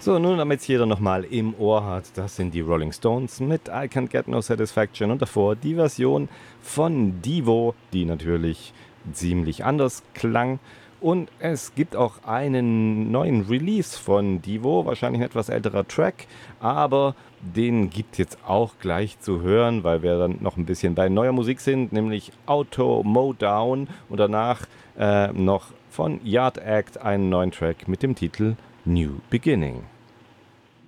So, nun, damit es jeder nochmal im Ohr hat, das sind die Rolling Stones mit I Can't Get No Satisfaction und davor die Version von Devo, die natürlich ziemlich anders klang. Und es gibt auch einen neuen Release von Devo, wahrscheinlich ein etwas älterer Track, aber den gibt es jetzt auch gleich zu hören, weil wir dann noch ein bisschen bei neuer Musik sind, nämlich Auto Mowdown und danach noch von Yard Act einen neuen Track mit dem Titel New Beginning.